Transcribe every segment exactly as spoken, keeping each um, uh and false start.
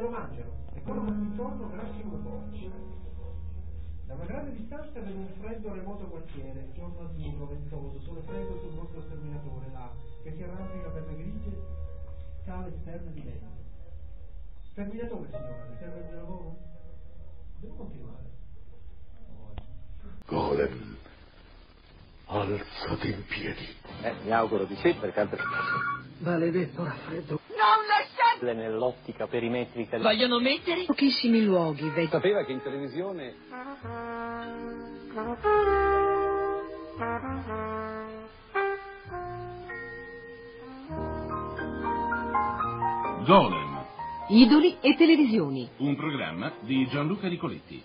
lo mangiano e quando vanno intorno grassi come porci. Da una grande distanza vedo un freddo remoto quartiere, giorno azzurro, ventoso, sole freddo sul vostro sterminatore là, che si arrampica per le grigie scale esterne di legno. Sterminatore, signora, mi serve di lavoro? Devo continuare. Golem, alzati in piedi. Eh, mi auguro di sì, perché altrimenti... Maledetto raffreddo. Non lasciate! Nell'ottica perimetrica... Vogliono mettere Pochissimi luoghi, vedi. Sapeva che in televisione... Golem. Idoli e televisioni. Un programma di Gianluca Nicoletti.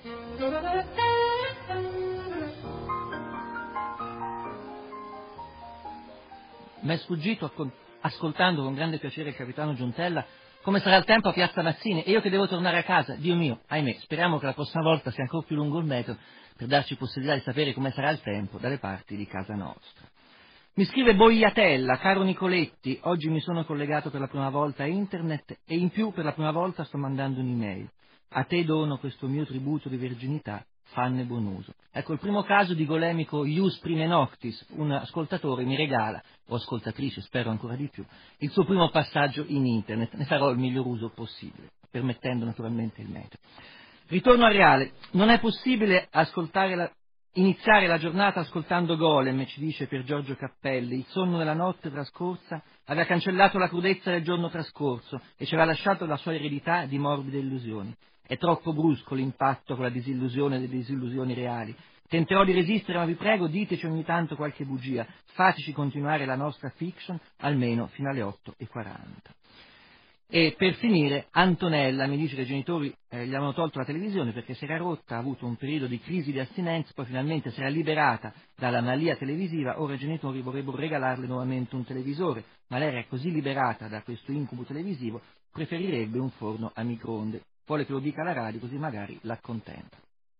Mi è sfuggito, ascoltando con grande piacere il capitano Giuntella, come sarà il tempo a Piazza Mazzini, e io che devo tornare a casa. Dio mio, ahimè, speriamo che la prossima volta sia ancora più lungo il metro per darci possibilità di sapere come sarà il tempo dalle parti di casa nostra. Mi scrive Boiatella: caro Nicoletti, oggi mi sono collegato per la prima volta a internet e in più per la prima volta sto mandando un'email. A te dono questo mio tributo di verginità, fanne buon uso. Ecco, il primo caso di golemico ius prime noctis, un ascoltatore mi regala, o ascoltatrice, spero ancora di più, il suo primo passaggio in internet. Ne farò il miglior uso possibile, permettendo naturalmente il metro. Ritorno a Reale. Non è possibile ascoltare la... iniziare la giornata ascoltando Golem, ci dice Pier Giorgio Cappelli. Il sonno della notte trascorsa aveva cancellato la crudezza del giorno trascorso e ci aveva lasciato la sua eredità di morbide illusioni. È troppo brusco l'impatto con la disillusione delle disillusioni reali. Tenterò di resistere, ma vi prego, diteci ogni tanto qualche bugia. Fateci continuare la nostra fiction almeno fino alle otto e quaranta. E per finire, Antonella mi dice che i genitori eh, gli avevano tolto la televisione perché si era rotta, ha avuto un periodo di crisi di astinenza, poi finalmente si era liberata dalla malia televisiva. Ora i genitori vorrebbero regalarle nuovamente un televisore, ma lei era così liberata da questo incubo televisivo, preferirebbe un forno a microonde. Vuole che lo dica alla radio, così magari l'accontenta.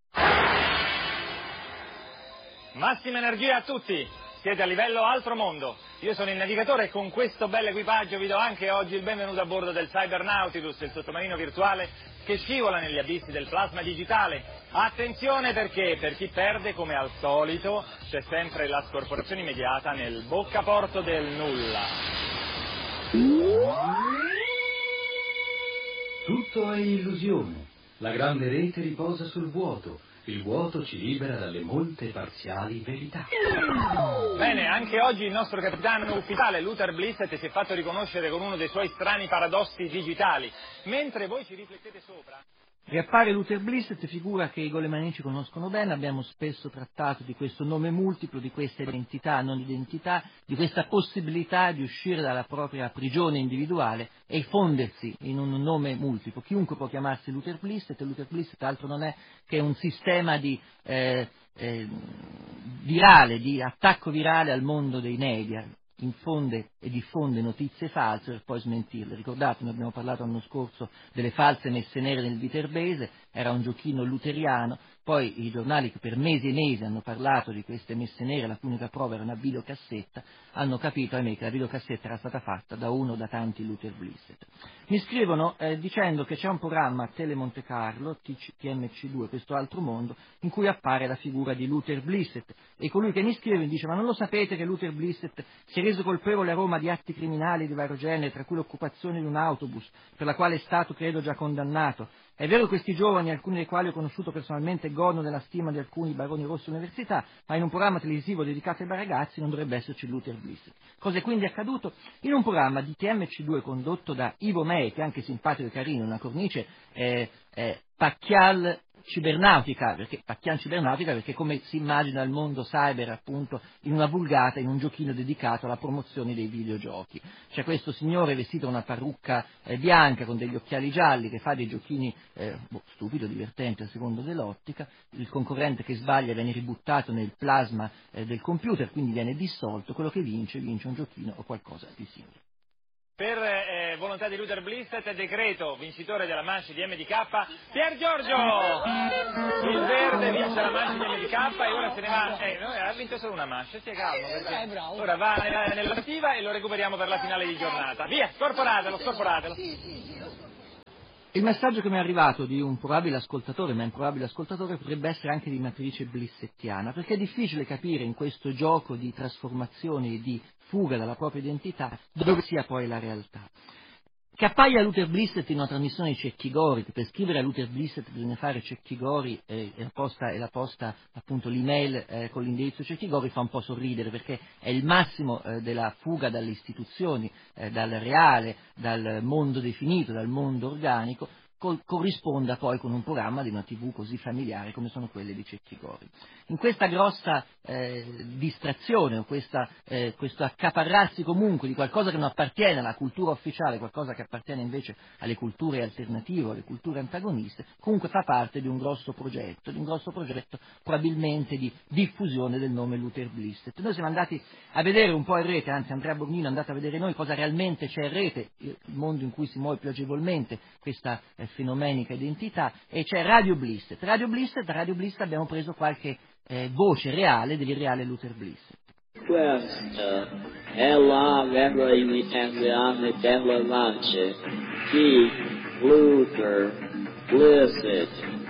Massima energia a tutti, siete a livello altro mondo. Io sono il navigatore e con questo bel equipaggio vi do anche oggi il benvenuto a bordo del Cyber Nautilus, il sottomarino virtuale che scivola negli abissi del plasma digitale. Attenzione perché per chi perde, come al solito, c'è sempre la scorporazione immediata nel boccaporto del nulla. Tutto è illusione. La grande rete riposa sul vuoto. Il vuoto ci libera dalle molte parziali verità. Bene, anche oggi il nostro capitano ufficiale, Luther Blissett, si è fatto riconoscere con uno dei suoi strani paradossi digitali. Mentre voi ci riflettete sopra... Riappare Luther Blissett, figura che i golemanici conoscono bene. Abbiamo spesso trattato di questo nome multiplo, di questa identità non identità, di questa possibilità di uscire dalla propria prigione individuale e fondersi in un nome multiplo. Chiunque può chiamarsi Luther Blissett, e Luther Blissett altro non è che un sistema di eh, eh, virale, di attacco virale al mondo dei media. Infonde e diffonde notizie false per poi smentirle. Ricordate, noi abbiamo parlato l'anno scorso delle false messe nere nel Viterbese, era un giochino luteriano, poi i giornali che per mesi e mesi hanno parlato di queste messe nere, la cui unica prova era una videocassetta, hanno capito, ahimè, che la videocassetta era stata fatta da uno da tanti Luther Blissett. Mi scrivono eh, dicendo che c'è un programma Tele Monte Carlo, T M C due, questo altro mondo, in cui appare la figura di Luther Blissett, e colui che mi scrive mi dice: ma non lo sapete che Luther Blissett si è reso colpevole a Roma di atti criminali di vario genere, tra cui l'occupazione di un autobus, per la quale è stato, credo, già condannato? È vero che questi giovani, alcuni dei quali ho conosciuto personalmente, godono della stima di alcuni baroni rossi all'università, ma in un programma televisivo dedicato ai ragazzi non dovrebbe esserci Luther Blissett. Cosa è quindi accaduto? In un programma di T M C due condotto da Ivo May, che è anche simpatico e carino, una cornice eh, eh, pacchial cibernautica, perché pacchian cibernautica perché come si immagina il mondo cyber, appunto, in una vulgata, in un giochino dedicato alla promozione dei videogiochi. C'è questo signore vestito una parrucca eh, bianca con degli occhiali gialli che fa dei giochini eh, boh, stupido, divertente a secondo dell'ottica. Il concorrente che sbaglia viene ributtato nel plasma eh, del computer, quindi viene dissolto. Quello che vince vince un giochino o qualcosa di simile. Per eh, volontà di Luther Blissett, decreto vincitore della manche di M D K, Pier Giorgio! Il verde vince la manche di M D K e ora se ne va, eh, no, ha vinto solo una manche, stia calmo, perché ora va nella, nell'attiva e lo recuperiamo per la finale di giornata. Via, scorporatelo, scorporatelo! Il messaggio che mi è arrivato di un probabile ascoltatore, ma improbabile ascoltatore, potrebbe essere anche di matrice blissettiana, perché è difficile capire in questo gioco di trasformazione e di fuga dalla propria identità dove sia poi la realtà. Che appaia Luther Blissett in una trasmissione di Cecchigori, che per scrivere a Luther Blissett bisogna fare Cecchigori eh, e la posta, e la posta appunto l'email eh, con l'indirizzo Cecchigori, fa un po' sorridere, perché è il massimo eh, della fuga dalle istituzioni, eh, dal reale, dal mondo definito, dal mondo organico, col, corrisponda poi con un programma di una tivù così familiare come sono quelle di Cecchigori. In questa grossa eh, distrazione, o questa, eh, questo accaparrarsi comunque di qualcosa che non appartiene alla cultura ufficiale, qualcosa che appartiene invece alle culture alternative, alle culture antagoniste, comunque fa parte di un grosso progetto, di un grosso progetto probabilmente di diffusione del nome Luther Blissett. Noi siamo andati a vedere un po' in rete, anzi Andrea Borgnino è andato a vedere noi cosa realmente c'è in rete, il mondo in cui si muove più agevolmente questa eh, fenomenica identità, e c'è Radio Blissett. Radio Blissett, da Radio Blissett abbiamo preso qualche eh, voce reale dell'irreale Luther Blissett. Questa è la veritazione della voce di Luther Blissett.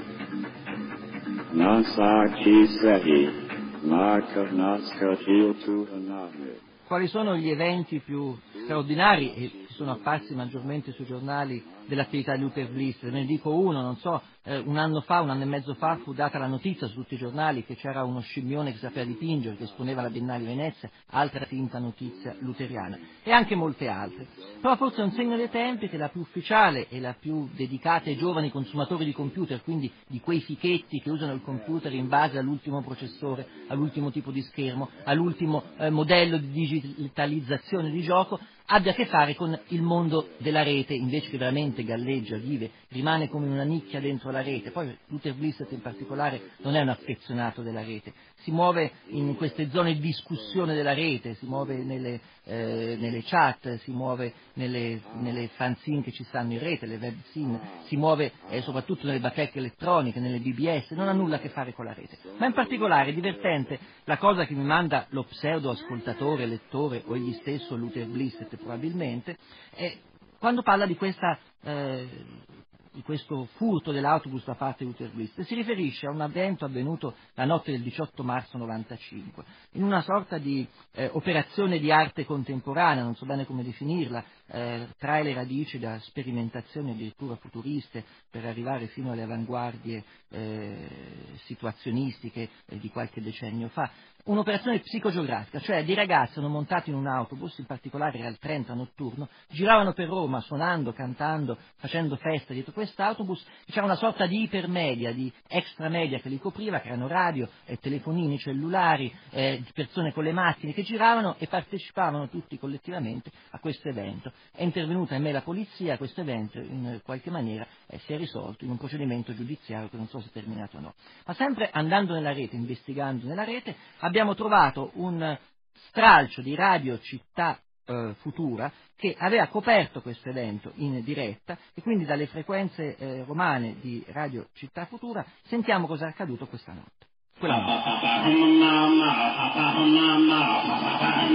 Non sa chi sei, ma conosco il tuo nome. Quali sono gli eventi più straordinari e che sono apparsi maggiormente sui giornali dell'attività di Luther Blissett? Ne dico uno, non so, eh, un anno fa, un anno e mezzo fa fu data la notizia su tutti i giornali che c'era uno scimmione che sapeva dipingere, che esponeva la Biennale di Venezia, altra finta notizia luteriana, e anche molte altre. Però forse è un segno dei tempi che la più ufficiale e la più dedicata ai giovani consumatori di computer, quindi di quei fichetti che usano il computer in base all'ultimo processore, all'ultimo tipo di schermo, all'ultimo eh, modello di digitalizzazione di gioco, abbia a che fare con il mondo della rete, invece che veramente galleggia, vive, rimane come una nicchia dentro la rete. Poi Luther Blissett in particolare non è un affezionato della rete, si muove in queste zone di discussione della rete, si muove nelle, eh, nelle chat, si muove nelle, nelle fanzine che ci stanno in rete, le webzine, si muove eh, soprattutto nelle bacheche elettroniche, nelle B B S, non ha nulla a che fare con la rete. Ma in particolare è divertente la cosa che mi manda lo pseudo ascoltatore, lettore o egli stesso Luther Blissett probabilmente, è quando parla di questa eh, di questo furto dell'autobus da parte di Luther Blissett. Si riferisce a un evento avvenuto la notte del diciotto marzo novantacinque, in una sorta di eh, operazione di arte contemporanea, non so bene come definirla, eh, trae le radici da sperimentazioni addirittura futuriste per arrivare fino alle avanguardie eh, situazionistiche eh, di qualche decennio fa. Un'operazione psicogeografica, cioè dei ragazzi sono montati in un autobus, in particolare era il trenta notturno, giravano per Roma suonando, cantando, facendo festa dietro quest'autobus, c'era una sorta di ipermedia, di extramedia che li copriva, che erano radio, eh, telefonini, cellulari, eh, persone con le macchine che giravano e partecipavano tutti collettivamente a questo evento. È intervenuta in me la polizia, questo evento in qualche maniera eh, si è risolto in un procedimento giudiziario che non so se è terminato o no. Ma sempre andando nella rete, investigando nella rete, abbiamo trovato un stralcio di Radio Città eh, Futura che aveva coperto questo evento in diretta, e quindi dalle frequenze eh, romane di Radio Città Futura sentiamo cosa è accaduto questa notte. Quella notte.